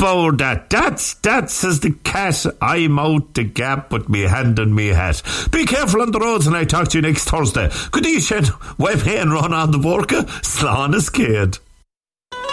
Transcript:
about that. That says the cat. I'm out the gap with me hand and me hat. Be careful on the roads, and I talk to you next Thursday. Good evening, Web and run on the Borka. Slán is kid.